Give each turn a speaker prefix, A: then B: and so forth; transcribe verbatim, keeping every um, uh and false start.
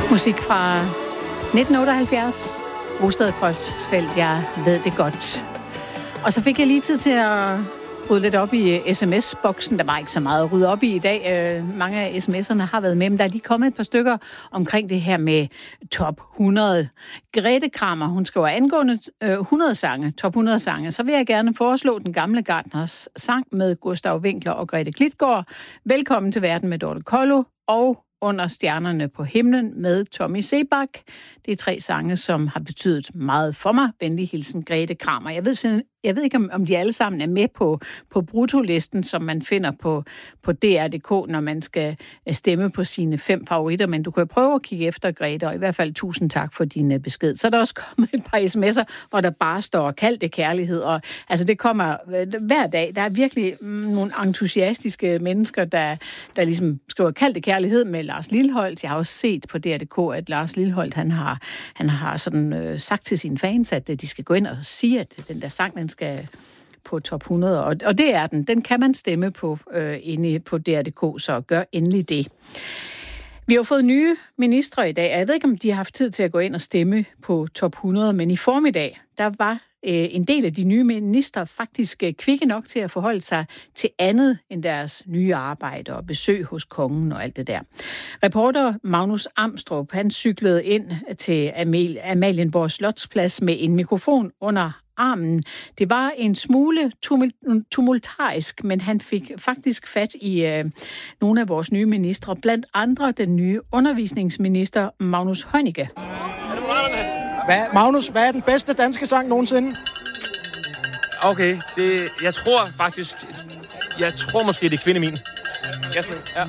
A: Musik fra nitten otteoghalvfjerds. Rosted Kreuzfeldt, jeg ved det godt. Og så fik jeg lige tid til at rydde lidt op i sms-boksen. Der var ikke så meget at rydde op i i dag. Mange af sms'erne har været med, men der er lige kommet et par stykker omkring det her med top hundrede. Grete Krammer, hun skriver angående hundrede sange, top hundrede sange, så vil jeg gerne foreslå Den Gamle Gartners sang med Gustav Winkler og Grete Klitgaard. Velkommen til Verden med Dorte Kollo og Under stjernerne på himlen med Tommy Sebak. Det er tre sange, som har betydet meget for mig. Venlig hilsen, Grete Krammer. Jeg ved, jeg ved ikke, om de alle sammen er med på, på brutolisten, som man finder på, på D R punktum d k, når man skal stemme på sine fem favoritter. Men du kan prøve at kigge efter, Grete, og i hvert fald tusind tak for din besked. Så er der også kommet et par sms'er, hvor der bare står kald det kærlighed. Og, altså, det kommer hver dag. Der er virkelig nogle entusiastiske mennesker, der, der ligesom skriver kald det kærlighed med Lars Lilholt. Jeg har også set på D R punktum d k, at Lars Lilholt, han har, han har sådan, øh, sagt til sine fans, at de skal gå ind og sige, at den der sang, den skal på top hundrede. Og, og det er den. Den kan man stemme på øh, inde på D R punktum d k, så gør endelig det. Vi har jo fået nye ministre i dag, og jeg ved ikke, om de har haft tid til at gå ind og stemme på top hundrede, men i formiddag, der var en del af de nye ministre faktisk kvikke nok til at forholde sig til andet end deres nye arbejde og besøg hos kongen og alt det der. Reporter Magnus Amstrup, han cyklede ind til Amal- Amalienborg Slotsplads med en mikrofon under armen. Det var en smule tumult- tumultarisk, men han fik faktisk fat i øh, nogle af vores nye ministre, blandt andre den nye undervisningsminister Magnus Heunicke.
B: Hvad, Magnus, hvad er den bedste danske sang nogensinde?
C: Okay, det, jeg tror faktisk, jeg tror måske, det er Kvindemin. Ja.